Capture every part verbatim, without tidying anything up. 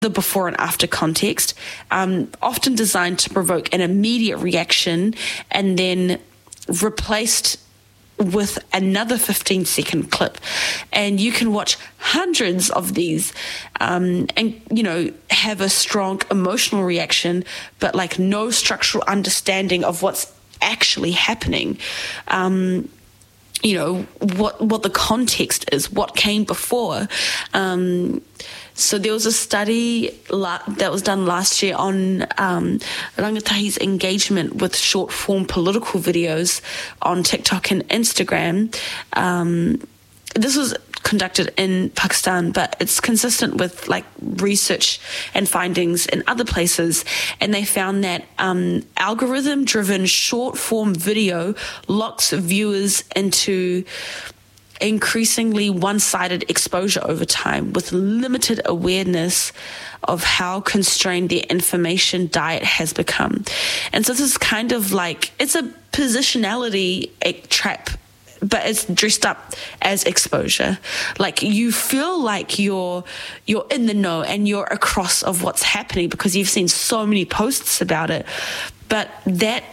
the before and after context, um, often designed to provoke an immediate reaction and then replaced with another fifteen second clip. And you can watch hundreds of these um, and, you know, have a strong emotional reaction, but like no structural understanding of what's actually happening. Um, you know, what what the context is, what came before. Um, so there was a study la- that was done last year on um, rangatahi's engagement with short-form political videos on TikTok and Instagram. Um, this was conducted in Pakistan, but it's consistent with like research and findings in other places. And they found that um, algorithm-driven short-form video locks viewers into increasingly one-sided exposure over time with limited awareness of how constrained their information diet has become. And so this is kind of like, it's a positionality a trap, but it's dressed up as exposure. Like you feel like you're you're in the know and you're across of what's happening because you've seen so many posts about it. But that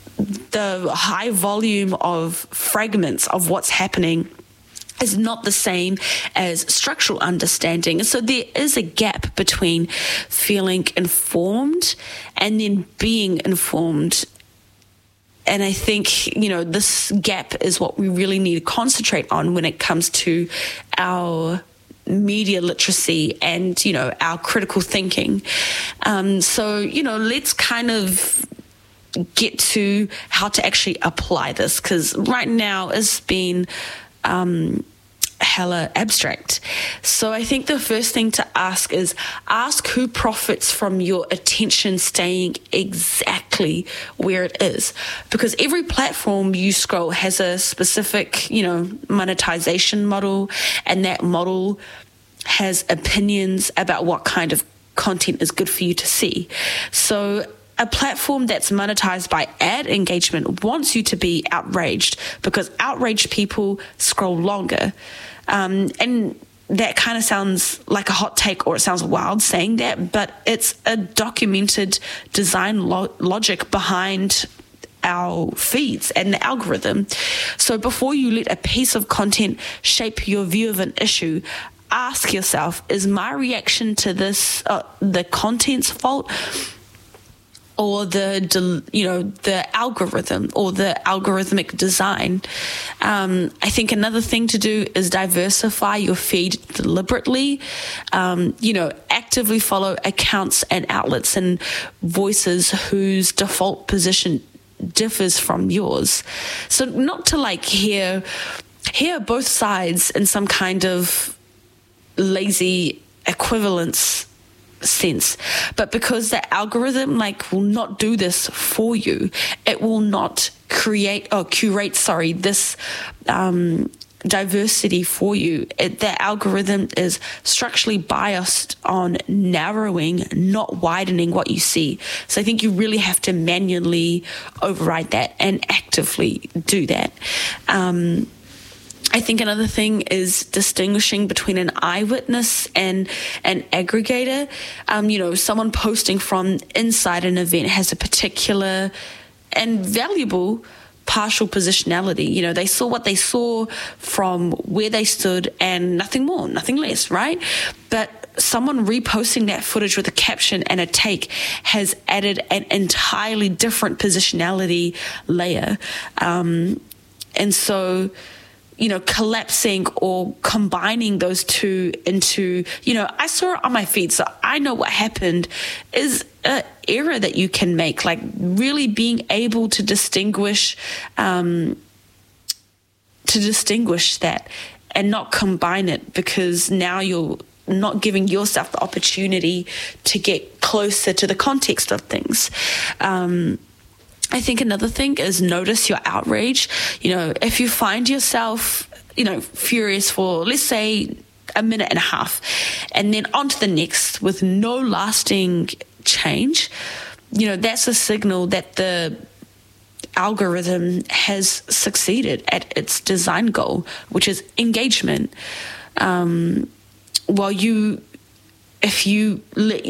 the high volume of fragments of what's happening is not the same as structural understanding. So there is a gap between feeling informed and then being informed. And I think, you know, this gap is what we really need to concentrate on when it comes to our media literacy and, you know, our critical thinking. Um, so, you know, let's kind of get to how to actually apply this, because right now it's been um, hella abstract. So I think the first thing to ask is ask who profits from your attention staying exactly where it is, because every platform you scroll has a specific, you know, monetization model, and that model has opinions about what kind of content is good for you to see. So a platform that's monetized by ad engagement wants you to be outraged, because outraged people scroll longer. Um, and that kind of sounds like a hot take, or it sounds wild saying that, but it's a documented design lo- logic behind our feeds and the algorithm. So before you let a piece of content shape your view of an issue, ask yourself, is my reaction to this uh, the content's fault, or the, you know, the algorithm or the algorithmic design? Um, I think another thing to do is diversify your feed deliberately. Um, you know, actively follow accounts and outlets and voices whose default position differs from yours. So not to like hear, hear both sides in some kind of lazy equivalence sense, but because the algorithm like will not do this for you. It will not create or curate sorry this um diversity for you. It, the algorithm is structurally biased on narrowing, not widening what you see. So I think you really have to manually override that and actively do that. um I think another thing is distinguishing between an eyewitness and an aggregator. Um, you know, someone posting from inside an event has a particular and valuable partial positionality. You know, they saw what they saw from where they stood and nothing more, nothing less, right? But someone reposting that footage with a caption and a take has added an entirely different positionality layer. Um, and so... you know, collapsing or combining those two into, you know, I saw it on my feed, so I know what happened, is an error that you can make. Like really being able to distinguish, um, to distinguish that and not combine it, because now you're not giving yourself the opportunity to get closer to the context of things. Um, I think another thing is notice your outrage. You know, if you find yourself, you know, furious for, let's say, a minute and a half, and then on to the next with no lasting change, you know, that's a signal that the algorithm has succeeded at its design goal, which is engagement. Um, while you if you let